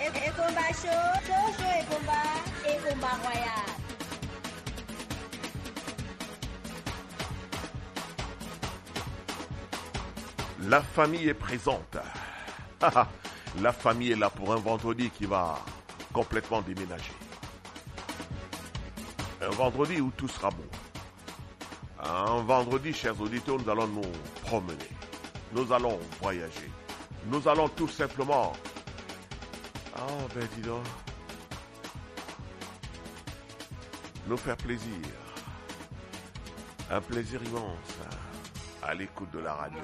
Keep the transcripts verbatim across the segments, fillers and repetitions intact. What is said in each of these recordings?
et combat chaud, chaud, chaud et combat, et combat royal. La famille est présente. La famille est là pour un vendredi qui va complètement déménager. Un vendredi où tout sera beau. Un vendredi, chers auditeurs, nous allons nous promener. Nous allons voyager. Nous allons tout simplement... Ah, oh, ben dis donc. Nous faire plaisir. Un plaisir immense à l'écoute de la radio.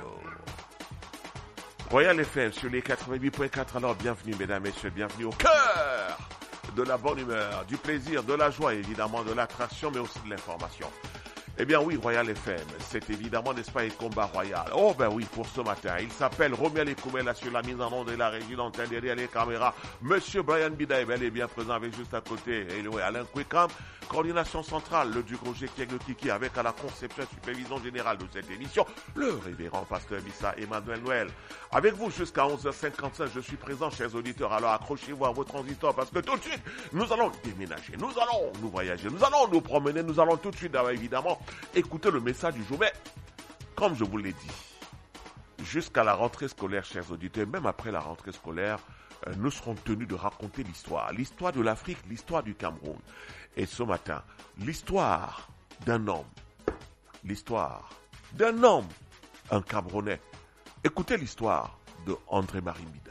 Royal F M sur les quatre-vingt-huit virgule quatre. Alors bienvenue mesdames et messieurs, bienvenue au cœur de la bonne humeur, du plaisir, de la joie, évidemment de l'attraction, mais aussi de l'information. Eh bien oui, Royal F M, c'est évidemment, n'est-ce pas, un combat royal. Oh ben oui, pour ce matin, il s'appelle Romuald Ekoumela sur la mise en onde et la régie d'antenne derrière les caméras. Monsieur Brian Bida est bel et bien présent avec juste à côté. Et oui, Alain Kwekam, coordination centrale, le duc Roger Kiegle-Kiki avec à la conception et supervision générale de cette émission, le révérend pasteur Missa Emmanuel Noël. Avec vous jusqu'à onze heures cinquante-cinq, je suis présent, chers auditeurs. Alors accrochez-vous à vos transistors parce que tout de suite, nous allons déménager, nous allons nous voyager, nous allons nous promener, nous allons tout de suite, évidemment, écoutez le message du jour. Mais, comme je vous l'ai dit, jusqu'à la rentrée scolaire, chers auditeurs, même après la rentrée scolaire, euh, nous serons tenus de raconter l'histoire. L'histoire de l'Afrique, l'histoire du Cameroun. Et ce matin, l'histoire d'un homme. L'histoire d'un homme, un Camerounais. Écoutez l'histoire de André-Marie Mbida.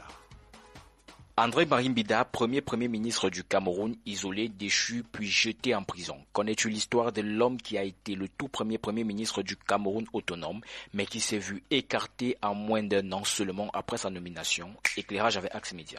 André-Marie Mbida, premier premier ministre du Cameroun, isolé, déchu, puis jeté en prison. Connais-tu l'histoire de l'homme qui a été le tout premier premier ministre du Cameroun autonome, mais qui s'est vu écarté en moins d'un an seulement après sa nomination? Éclairage avec Axe Média.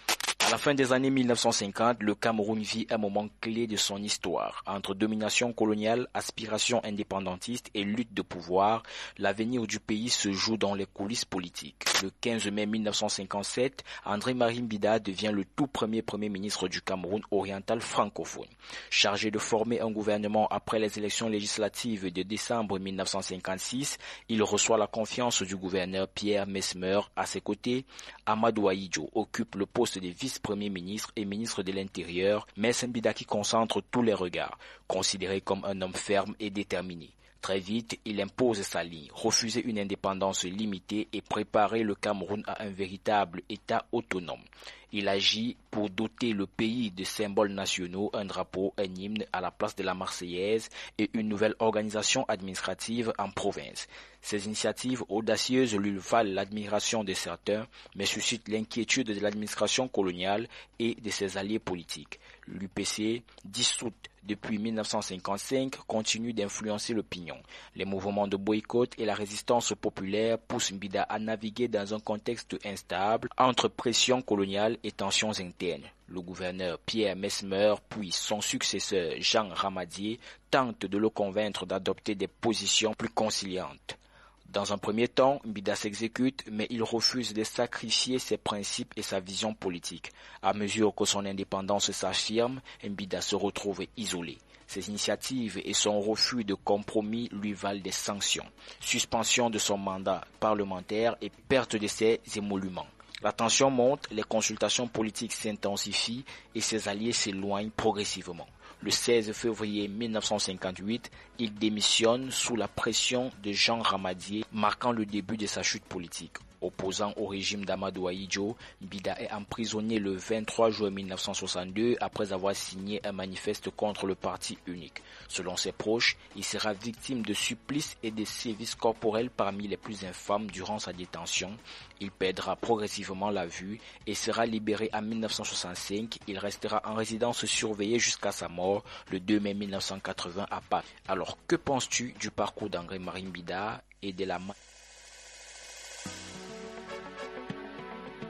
À la fin des années mille neuf cent cinquante, le Cameroun vit un moment clé de son histoire. Entre domination coloniale, aspiration indépendantiste et lutte de pouvoir, l'avenir du pays se joue dans les coulisses politiques. Le quinze mai mille neuf cent cinquante-sept, André-Marie Mbida devient le tout premier premier ministre du Cameroun oriental francophone. Chargé de former un gouvernement après les élections législatives de décembre mille neuf cent cinquante-six, il reçoit la confiance du gouverneur Pierre Mesmer. À ses côtés, Amadou Ahidjo occupe le poste de vice-premier ministre et ministre de l'Intérieur, mais c'est Mbida qui concentre tous les regards, considéré comme un homme ferme et déterminé. Très vite, il impose sa ligne, refuser une indépendance limitée et préparer le Cameroun à un véritable État autonome. Il agit pour doter le pays de symboles nationaux, un drapeau, un hymne à la place de la Marseillaise et une nouvelle organisation administrative en province. Ces initiatives audacieuses lui valent l'admiration de certains, mais suscitent l'inquiétude de l'administration coloniale et de ses alliés politiques. L'U P C, dissoute depuis mille neuf cent cinquante-cinq, continue d'influencer l'opinion. Les mouvements de boycott et la résistance populaire poussent Mbida à naviguer dans un contexte instable entre pression coloniale et tensions internes. Le gouverneur Pierre Mesmer, puis son successeur Jean Ramadier, tentent de le convaincre d'adopter des positions plus conciliantes. Dans un premier temps, Mbida s'exécute, mais il refuse de sacrifier ses principes et sa vision politique. À mesure que son indépendance s'affirme, Mbida se retrouve isolé. Ses initiatives et son refus de compromis lui valent des sanctions, suspension de son mandat parlementaire et perte de ses émoluments. La tension monte, les consultations politiques s'intensifient et ses alliés s'éloignent progressivement. Le seize février mille neuf cent cinquante-huit, il démissionne sous la pression de Jean Ramadier, marquant le début de sa chute politique. Opposant au régime d'Amadou Ahidjo, Mbida est emprisonné le vingt-trois juin mille neuf cent soixante-deux après avoir signé un manifeste contre le parti unique. Selon ses proches, il sera victime de supplices et de sévices corporels parmi les plus infâmes durant sa détention. Il perdra progressivement la vue et sera libéré en mille neuf cent soixante-cinq. Il restera en résidence surveillée jusqu'à sa mort le deux mai mille neuf cent quatre-vingts à Paris. Alors, que penses-tu du parcours d'André-Marie Mbida et de la...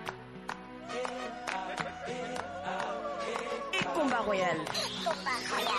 Combat royal.